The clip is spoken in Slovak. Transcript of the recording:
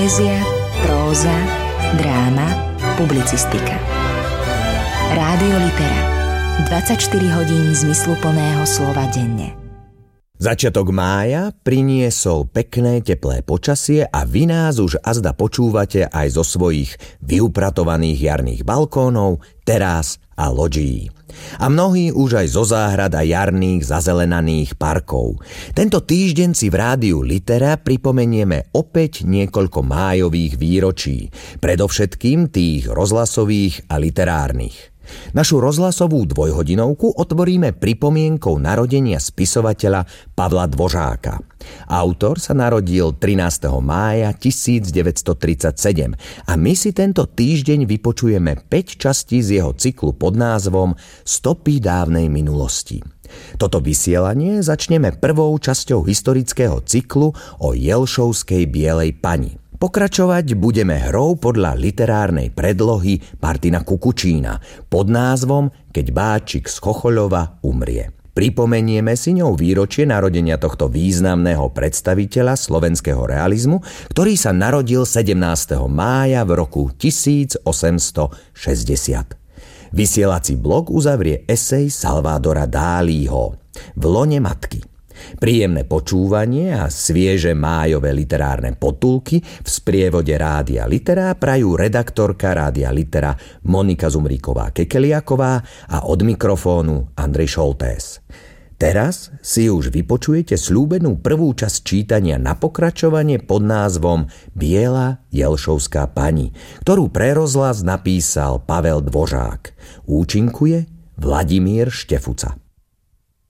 Poézia, próza, dráma, publicistika. Rádio Litera. 24 hodín zmysluplného slova denne. Začiatok mája priniesol pekné teplé počasie a vy nás už azda počúvate aj zo svojich vyupratovaných jarných balkónov, terás a lodží. A mnohí už aj zo záhrad a jarných zazelenaných parkov. Tento týždeň si v Rádiu Litera pripomenieme opäť niekoľko májových výročí, predovšetkým tých rozhlasových a literárnych. Našu rozhlasovú dvojhodinovku otvoríme pripomienkou narodenia spisovateľa Pavla Dvořáka. Autor sa narodil 13. mája 1937 a my si tento týždeň vypočujeme 5 častí z jeho cyklu pod názvom Stopy dávnej minulosti. Toto vysielanie začneme prvou časťou historického cyklu o Jelšovskej bielej pani. Pokračovať budeme hrou podľa literárnej predlohy Martina Kukučína pod názvom Keď Báčik z Chochoľova umrie. Pripomenieme si ňou výročie narodenia tohto významného predstaviteľa slovenského realizmu, ktorý sa narodil 17. mája v roku 1860. Vysielací blok uzavrie esej Salvadora Dálího V lone matky. Príjemné počúvanie a svieže májové literárne potulky v sprievode Rádia Litera prajú redaktorka Rádia Litera Monika Zumríková-Kekeliaková a od mikrofónu Andrej Šoltés. Teraz si už vypočujete sľúbenú prvú časť čítania na pokračovanie pod názvom Biela Jelšovská pani, ktorú pre rozhlas napísal Pavel Dvořák. Účinkuje Vladimír Štefuca.